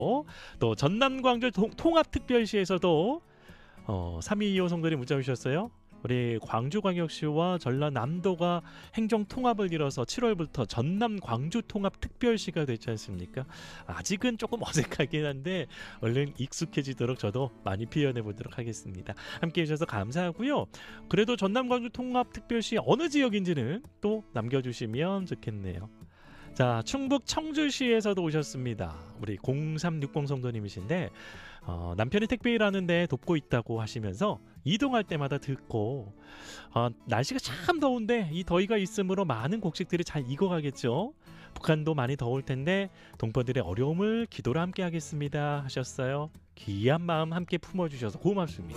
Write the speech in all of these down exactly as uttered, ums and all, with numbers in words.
또 전남 광주 통, 통합특별시에서도 어, 삼이이오 성들이 문자 주셨어요. 우리 광주광역시와 전라남도가 행정통합을 이뤄서 칠월부터 전남 광주 통합특별시가 됐지 않습니까? 아직은 조금 어색하긴 한데 얼른 익숙해지도록 저도 많이 표현해 보도록 하겠습니다. 함께해 주셔서 감사하고요. 그래도 전남 광주 통합특별시 어느 지역인지는 또 남겨주시면 좋겠네요. 자, 충북 청주시에서도 오셨습니다. 우리 공삼육공 성도님이신데 어, 남편이 택배 일하는데 돕고 있다고 하시면서 이동할 때마다 듣고 어, 날씨가 참 더운데 이 더위가 있으므로 많은 곡식들이 잘 익어가겠죠. 북한도 많이 더울 텐데 동포들의 어려움을 기도로 함께 하겠습니다 하셨어요. 귀한 마음 함께 품어주셔서 고맙습니다.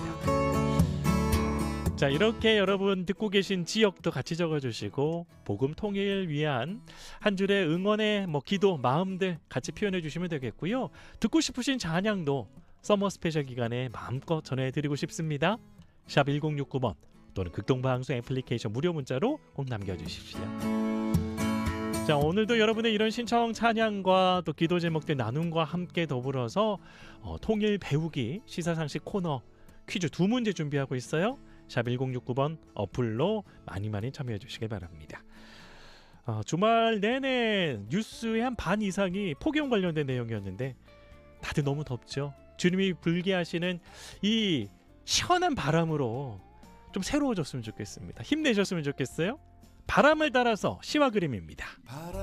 자, 이렇게 여러분 듣고 계신 지역도 같이 적어주시고 복음 통일을 위한 한 줄의 응원의 뭐 기도 마음들 같이 표현해 주시면 되겠고요. 듣고 싶으신 찬양도 서머 스페셜 기간에 마음껏 전해드리고 싶습니다. 샵 일공육구 번 또는 극동방송 애플리케이션 무료 문자로 꼭 남겨주십시오. 자, 오늘도 여러분의 이런 신청 찬양과 또 기도 제목들 나눔과 함께 더불어서 어, 통일 배우기 시사상식 코너 퀴즈 두 문제 준비하고 있어요. 샵 일공육구 번 어플로 많이 많이 참여해 주시길 바랍니다. 어, 주말 내내 뉴스의 한 반 이상이 폭염 관련된 내용이었는데 다들 너무 덥죠. 주님이 불게 하시는 이 시원한 바람으로 좀 새로워졌으면 좋겠습니다. 힘내셨으면 좋겠어요. 바람을 따라서 시와 그림입니다.